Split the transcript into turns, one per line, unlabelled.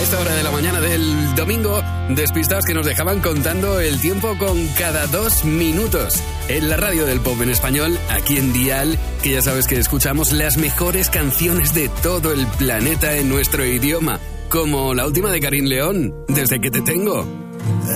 esta hora de la mañana del domingo, despistados que nos dejaban contando el tiempo con cada 2 minutos. En la radio del pop en español, aquí en Dial, que ya sabes que escuchamos las mejores canciones de todo el planeta en nuestro idioma, como la última de Karin León, Desde que te tengo.